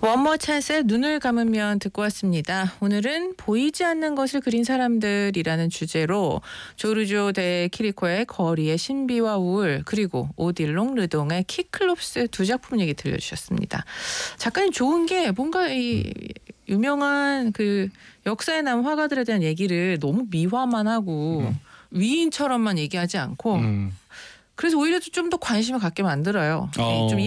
원모 찬스의 눈을 감으면 듣고 왔습니다. 오늘은 보이지 않는 것을 그린 사람들이라는 주제로 조르조 데 키리코의 거리의 신비와 우울, 그리고 오딜롱 르동의 키클롭스 두 작품 얘기 들려주셨습니다. 작가님 좋은 게 뭔가 이 유명한 그 역사에 남은 화가들에 대한 얘기를 너무 미화만 하고 위인처럼만 얘기하지 않고 그래서 오히려 좀 더 관심을 갖게 만들어요. 좀